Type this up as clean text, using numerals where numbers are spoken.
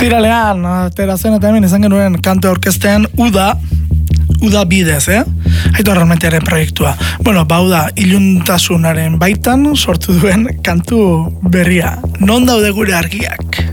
Ostiralean, aterazen eta hemen izan genuen kante orkesten Uda bidez, Aitor Armentiaren proiektua. Bueno, Uda iluntasunaren baitan sortu duen kantu berria. Non daude gure argiak?